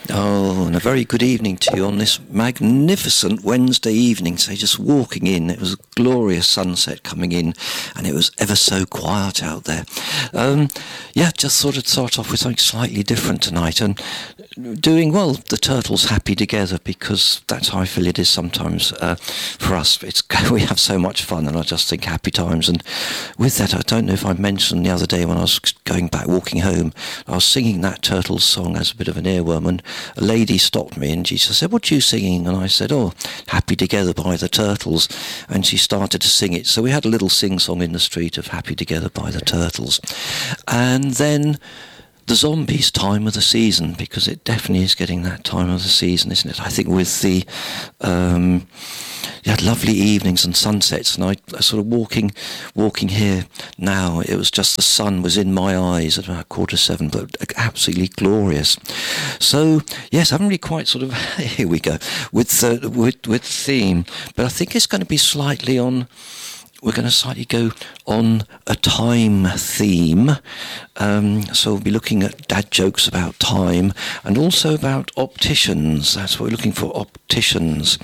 Oh, and a very good evening to you on this magnificent Wednesday evening. So just walking in, it was a glorious sunset coming in, and it was ever so quiet out there. Just sort of start off with something slightly different tonight, and doing well. The Turtles happy together, because that's how I feel it is sometimes for us. We have so much fun, and I just think happy times. And with that, I don't know if I mentioned the other day when I was going back walking home, I was singing that Turtles song as a bit of an earworm, and a lady stopped me and she said, "What are you singing?" And I said, "Oh, Happy Together by the Turtles." And she started to sing it. So we had a little sing-song in the street of Happy Together by the Turtles. And then the Zombies time of the season, because it definitely is getting that time of the season, isn't it? I think with the you had lovely evenings and sunsets, and I sort of walking here now, it was just the sun was in my eyes at about 6:45, but absolutely glorious. So yes, I haven't really quite sort of here we go with theme, but I think it's going to be slightly on. We're going to slightly go on a time theme. So we'll be looking at dad jokes about time, and also about opticians. That's what we're looking for, opticians.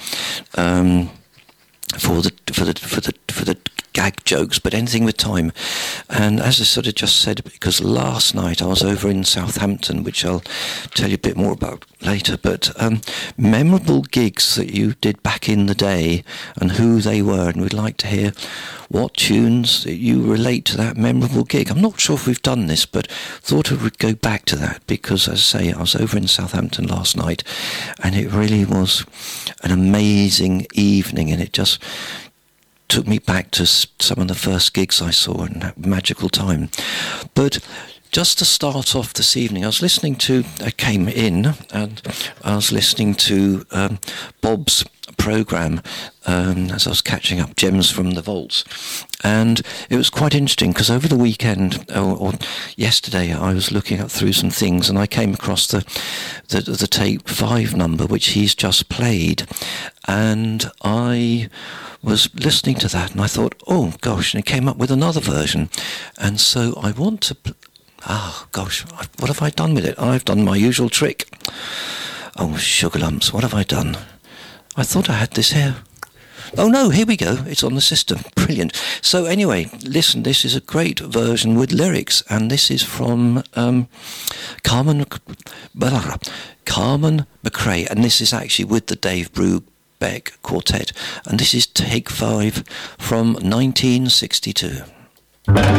For the gag jokes, but anything with time. And as I sort of just said, because last night I was over in Southampton, which I'll tell you a bit more about later, but memorable gigs that you did back in the day and who they were, and we'd like to hear what tunes that you relate to that memorable gig. I'm not sure if we've done this, but thought I would go back to that, because as I say, I was over in Southampton last night, and it really was an amazing evening, and it just took me back to some of the first gigs I saw in that magical time. But just to start off this evening, I came in and I was listening to Bob's programme as I was catching up Gems from the Vaults, and it was quite interesting, because over the weekend or yesterday I was looking up through some things, and I came across the Take 5 number which he's just played, and I was listening to that and I thought, oh gosh, and it came up with another version, and so I want to what have I done with it? I've done my usual trick. Oh, sugar lumps, what have I done? I thought I had this here. Oh no, here we go, it's on the system. Brilliant. So anyway, listen, this is a great version with lyrics, and this is from Carmen McRae, and this is actually with the Dave Brubeck Quartet, and this is Take 5 from 1962.